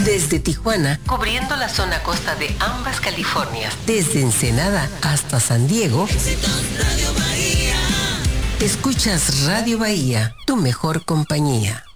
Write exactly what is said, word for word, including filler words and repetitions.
Desde Tijuana, cubriendo la zona costa de ambas Californias. Desde Ensenada hasta San Diego. Radio Bahía. Escuchas Radio Bahía, tu mejor compañía.